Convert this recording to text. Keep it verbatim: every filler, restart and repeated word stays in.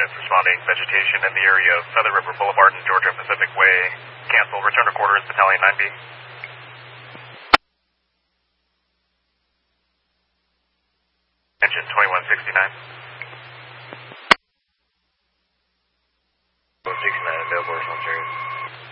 units responding. Vegetation in the area of Feather River Boulevard and Georgia Pacific Way. Cancel. Return to quarters, Battalion nine B. Engine twenty-one sixty-nine. twenty-one sixty-nine, available response area.